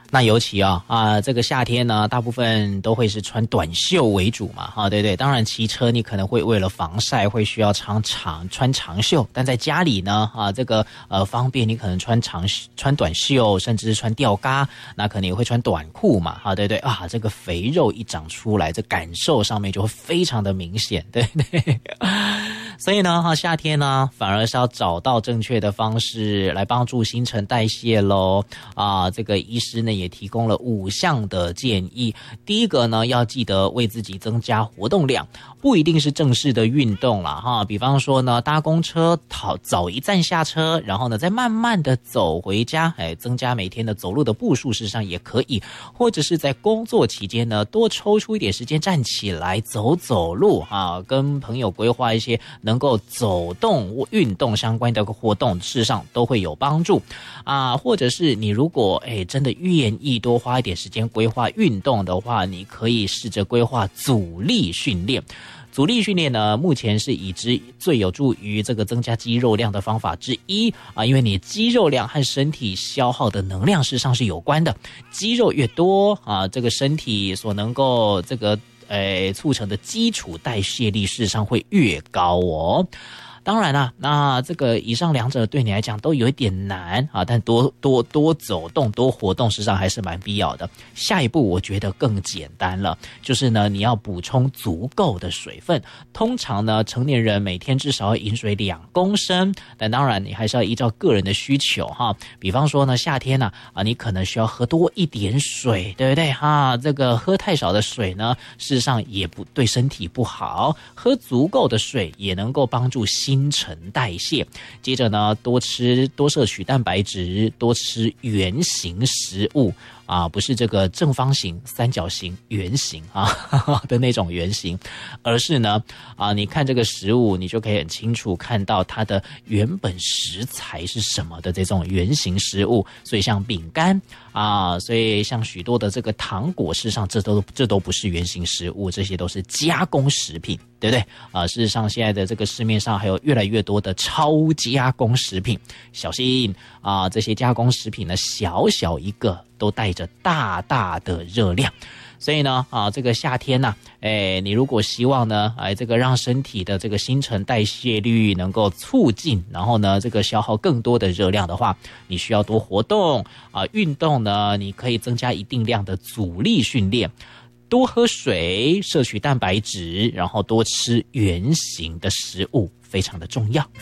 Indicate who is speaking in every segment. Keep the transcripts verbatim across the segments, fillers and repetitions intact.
Speaker 1: 那尤其啊啊，这个夏天呢，大部分都会是穿短袖为主嘛，哈、啊，对对。当然，骑车你可能会为了防晒，会需要长长穿长袖，但在家里呢，啊，这个呃方便，你可能穿长穿短袖，甚至是穿吊嘎，那可能也会穿短裤嘛，哈、啊，对对啊，这个肥肉一长出来，这感受上面就会非常的明显，对对。所以呢，哈，夏天呢，反而是要找到正确的方式来帮助新陈代谢咯。啊，这个医师呢也提供了五项的建议。第一个呢，要记得为自己增加活动量，不一定是正式的运动啦，哈。比方说呢，搭公车，早早一站下车，然后呢，再慢慢的走回家，哎，增加每天的走路的步数，事实上也可以。或者是在工作期间呢，多抽出一点时间站起来走走路啊，跟朋友规划一些能够走动运动相关的活动，事实上都会有帮助啊。或者是你如果哎真的愿意多花一点时间规划运动的话，你可以试着规划阻力训练。阻力训练呢，目前是已知最有助于这个增加肌肉量的方法之一啊，因为你肌肉量和身体消耗的能量事实上是有关的，肌肉越多啊，这个身体所能够这个呃促成的基础代谢力事实上会越高哦。当然啦，那这个以上两者对你来讲都有一点难啊，但多多多走动、多活动，实际上还是蛮必要的。下一步我觉得更简单了，就是呢，你要补充足够的水分。通常呢，成年人每天至少要饮水两公升，但当然你还是要依照个人的需求哈。比方说呢，夏天呢啊，你可能需要喝多一点水，对不对哈？这个喝太少的水呢，事实上也不对身体不好。喝足够的水也能够帮助心新陈代谢。接着呢，多吃多摄取蛋白质，多吃圆形食物啊，不是这个正方形、三角形、圆形啊的那种圆形，而是呢啊，你看这个食物，你就可以很清楚看到它的原本食材是什么的这种圆形食物。所以像饼干啊，所以像许多的这个糖果，事实上这都这都不是原形食物，这些都是加工食品，对不对啊？事实上，现在的这个市面上还有越来越多的超加工食品，小心啊！这些加工食品呢，小小一个都带着大大的热量。所以呢，啊，这个夏天呢、啊，哎，你如果希望呢，哎，这个让身体的这个新陈代谢率能够促进，然后呢，这个消耗更多的热量的话，你需要多活动啊，运动呢，你可以增加一定量的阻力训练。多喝水，摄取蛋白质，然后多吃圆形的食物，非常的重要。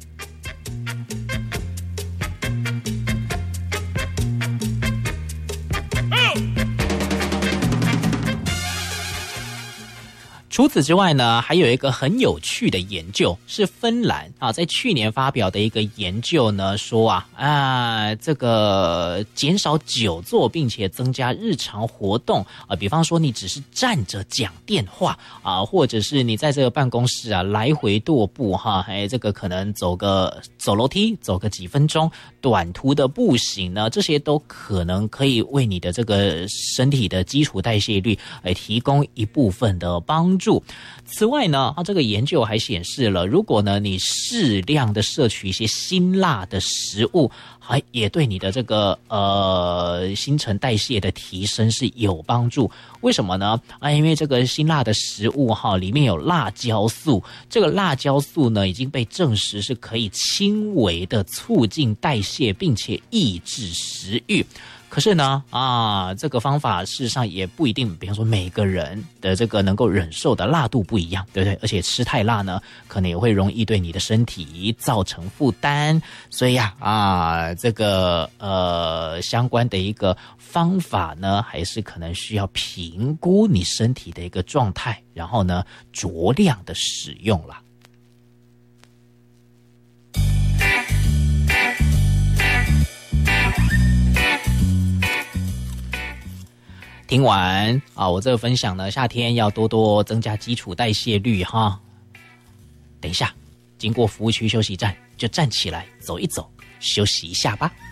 Speaker 1: 除此之外呢，还有一个很有趣的研究，是芬兰啊，在去年发表的一个研究呢，说啊啊，这个减少久坐，并且增加日常活动啊，比方说你只是站着讲电话啊，或者是你在这个办公室啊来回踱步哈，哎，这个可能走个走楼梯，走个几分钟，短途的步行呢，这些都可能可以为你的这个身体的基础代谢率哎提供一部分的帮助。此外呢，啊，这个研究还显示了，如果呢你适量的摄取一些辛辣的食物，还也对你的这个呃新陈代谢的提升是有帮助。为什么呢？啊，因为这个辛辣的食物哈，里面有辣椒素，这个辣椒素呢已经被证实是可以轻微的促进代谢，并且抑制食欲。可是呢，啊，这个方法事实上也不一定，比方说每个人的这个能够忍受的辣度不一样，对不对？而且吃太辣呢，可能也会容易对你的身体造成负担。所以呀，啊，这个呃相关的一个方法呢，还是可能需要评估你身体的一个状态，然后呢酌量的使用啦。听完啊，我这个分享呢，夏天要多多增加基础代谢率哈。等一下，经过服务区休息站，就站起来走一走，休息一下吧。